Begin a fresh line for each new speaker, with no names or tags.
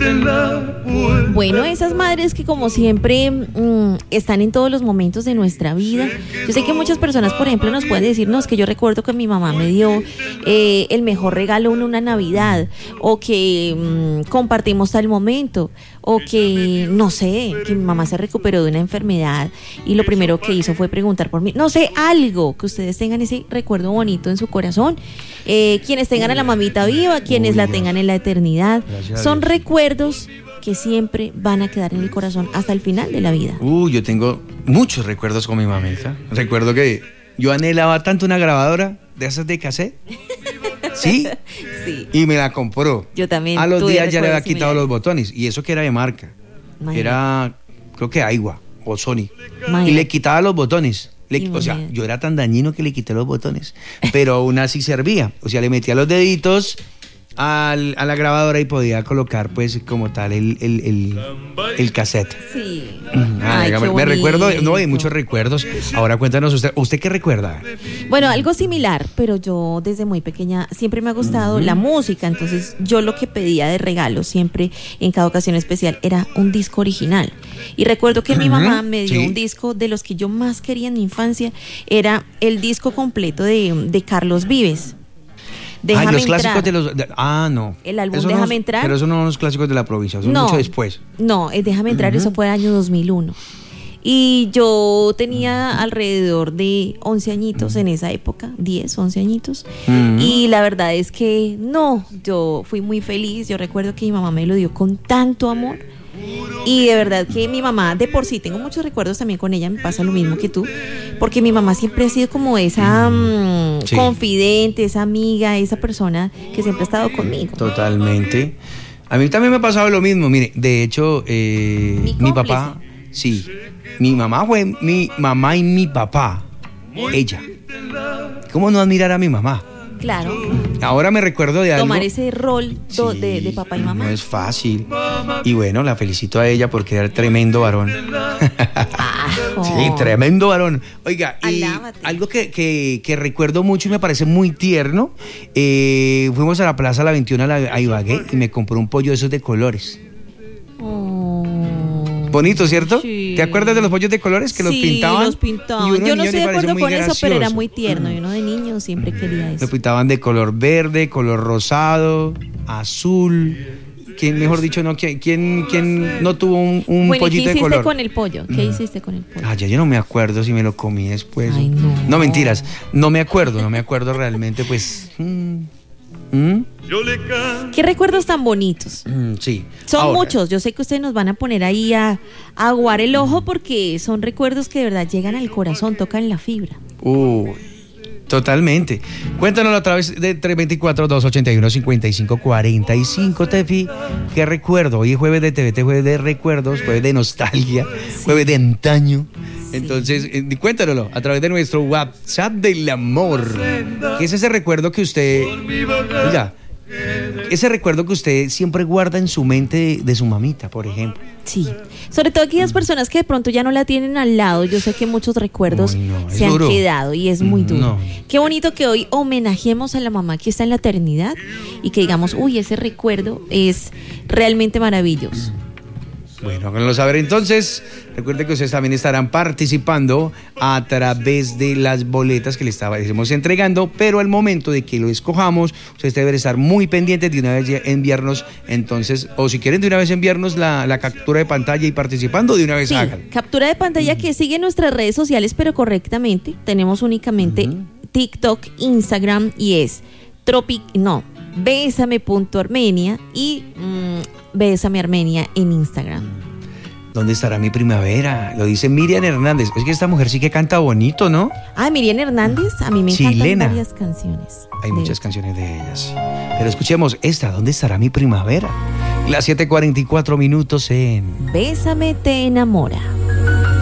Bueno, esas madres que como siempre están en todos los momentos de nuestra vida. Yo sé que muchas personas, por ejemplo, nos pueden decir, no, es que yo recuerdo que mi mamá me dio el mejor regalo en una Navidad, o que compartimos tal momento, o que, no sé, que mi mamá se recuperó de una enfermedad y lo primero que hizo fue preguntar por mí. No sé, algo que ustedes tengan ese recuerdo bonito en su corazón. Quienes tengan a la mamita viva, quienes la tengan en la eternidad. Son recuerdos que siempre van a quedar en el corazón hasta el final de la vida.
Yo tengo muchos recuerdos con mi mamita. Recuerdo que yo anhelaba tanto una grabadora de esas de cassette. ¿Sí?
Sí.
Y me la compró.
Yo también.
A los días ya le había quitado los botones. Y eso que era de marca. Imagínate. Era, creo que Aiwa o Sony. Imagínate. Y le quitaba los botones. O sea, yo era tan dañino que le quité los botones. Pero aún así servía. O sea, le metía los deditos a la grabadora y podía colocar, pues, como tal, el cassette.
Sí.
Ay, me recuerdo, no, hay muchos recuerdos. Ahora cuéntanos ¿usted qué recuerda?
Bueno, algo similar, pero yo desde muy pequeña siempre me ha gustado la música, entonces yo lo que pedía de regalo siempre, en cada ocasión especial, era un disco original. Y recuerdo que mi mamá me dio un disco de los que yo más quería en mi infancia, era el disco completo de Carlos Vives. Déjame
los
entrar.
Clásicos de los... no.
El álbum
eso
Déjame Entrar.
Pero eso no son los clásicos de la provincia, son mucho después.
No, Déjame Entrar, eso fue el año 2001. Y yo tenía alrededor de 11 añitos en esa época, 10, 11 añitos. Y la verdad es que no, yo fui muy feliz. Yo recuerdo que mi mamá me lo dio con tanto amor. Y de verdad que mi mamá, de por sí, tengo muchos recuerdos también con ella, me pasa lo mismo que tú, porque mi mamá siempre ha sido como esa confidente, esa amiga, esa persona que siempre ha estado conmigo.
Totalmente. A mí también me ha pasado lo mismo, mire, de hecho, mi papá, sí, mi mamá fue mi mamá y mi papá, ella. ¿Cómo no admirar a mi mamá?
Claro.
Ahora me recuerdo de algo.
Tomar ese rol de papá y mamá.
No es fácil. Y bueno, la felicito a ella porque era tremendo varón. Sí, tremendo varón. Oiga, y algo que recuerdo mucho y me parece muy tierno, fuimos a la Plaza La 21 a Ibagué y me compré un pollo de esos de colores. Bonito, ¿cierto? Sí. ¿Te acuerdas de los pollos de colores que los pintaban?
Sí, los pintaban. Yo no estoy de acuerdo con eso, pero era muy tierno. Y uno de niño siempre quería eso.
Lo pintaban de color verde, color rosado, azul. ¿Quién, mejor dicho, no? ¿Quién no tuvo un pollito de color?
¿Qué hiciste con el pollo? ¿Qué hiciste con el pollo?
Ya yo no me acuerdo si me lo comí después.
Ay, no.
No, mentiras. No me acuerdo realmente, pues.
¿Qué recuerdos tan bonitos?
Sí.
Son muchos. Yo sé que ustedes nos van a poner ahí a aguar el ojo porque son recuerdos que de verdad llegan al corazón, tocan la fibra.
Totalmente. Cuéntanos a través de 324-281-5545, Tefi. ¿Qué recuerdo? Hoy es jueves de TVT, jueves de recuerdos, jueves de nostalgia, jueves de antaño. Entonces, cuéntanoslo a través de nuestro WhatsApp del amor. ¿Qué es ese recuerdo que usted... Oiga, ese recuerdo que usted siempre guarda en su mente de su mamita, por ejemplo?
Sí, sobre todo aquellas personas que de pronto ya no la tienen al lado. Yo sé que muchos recuerdos se han quedado y es muy duro. Qué bonito que hoy homenajemos a la mamá que está en la eternidad y que digamos, ese recuerdo es realmente maravilloso.
Bueno, háganlo saber entonces. Recuerden que ustedes también estarán participando a través de las boletas que les estamos entregando, pero al momento de que lo escojamos, ustedes deben estar muy pendientes de una vez enviarnos, entonces, o si quieren de una vez enviarnos la captura de pantalla y participando, de una vez hagan. Captura de pantalla
que sigue nuestras redes sociales, pero correctamente. Tenemos únicamente TikTok, Instagram y es Bésame.Armenia y Bésame Armenia en Instagram.
¿Dónde estará mi primavera? Lo dice Miriam Hernández. Es que esta mujer sí que canta bonito, ¿no?
Miriam Hernández, a mí me encantan varias canciones.
Hay muchas canciones de ellas. Pero escuchemos esta, ¿dónde estará mi primavera? Las 7:44 en Bésame te enamora.